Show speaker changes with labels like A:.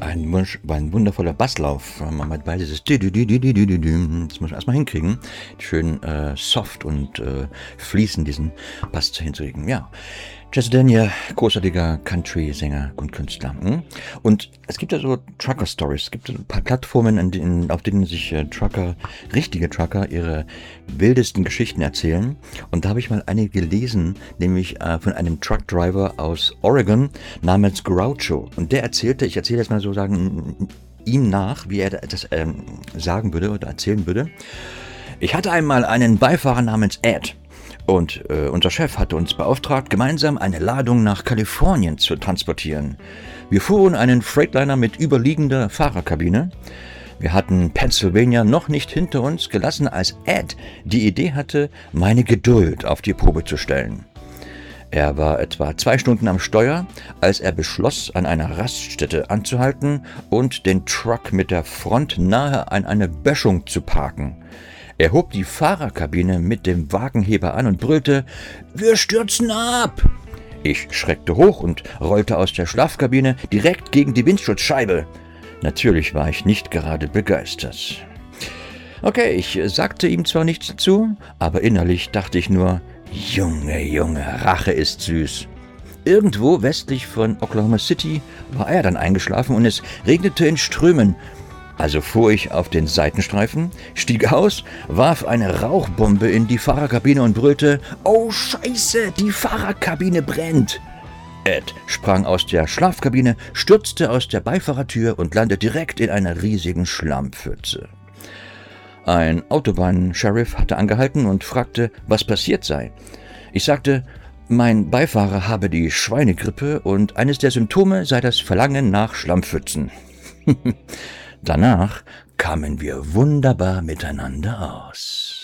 A: Ein wundervoller Basslauf. Man hat beide dieses das muss man erstmal hinkriegen. Schön soft und fließend diesen Bass hinzulegen. Ja. Chester Daniel, großartiger Country-Sänger und Künstler. Und es gibt ja so Trucker-Stories. Es gibt ein paar Plattformen, auf denen sich richtige Trucker, ihre wildesten Geschichten erzählen. Und da habe ich mal eine gelesen, nämlich von einem Truckdriver aus Oregon namens Groucho. Und der erzählte, ich erzähle jetzt mal so ihm nach, wie er das sagen würde oder erzählen würde. Ich hatte einmal einen Beifahrer namens Ed. Und unser Chef hatte uns beauftragt, gemeinsam eine Ladung nach Kalifornien zu transportieren. Wir fuhren einen Freightliner mit überliegender Fahrerkabine. Wir hatten Pennsylvania noch nicht hinter uns gelassen, als Ed die Idee hatte, meine Geduld auf die Probe zu stellen. Er war etwa 2 Stunden am Steuer, als er beschloss, an einer Raststätte anzuhalten und den Truck mit der Front nahe an eine Böschung zu parken. Er hob die Fahrerkabine mit dem Wagenheber an und brüllte: »Wir stürzen ab!« Ich schreckte hoch und rollte aus der Schlafkabine direkt gegen die Windschutzscheibe. Natürlich war ich nicht gerade begeistert. Okay, ich sagte ihm zwar nichts dazu, aber innerlich dachte ich nur: Junge, Rache ist süß. Irgendwo westlich von Oklahoma City war er dann eingeschlafen und es regnete in Strömen. Also fuhr ich auf den Seitenstreifen, stieg aus, warf eine Rauchbombe in die Fahrerkabine und brüllte: »Oh Scheiße, die Fahrerkabine brennt!« Ed sprang aus der Schlafkabine, stürzte aus der Beifahrertür und landete direkt in einer riesigen Schlammpfütze. Ein Autobahn-Sheriff hatte angehalten und fragte, was passiert sei. Ich sagte, mein Beifahrer habe die Schweinegrippe und eines der Symptome sei das Verlangen nach Schlammpfützen. Danach kamen wir wunderbar miteinander aus.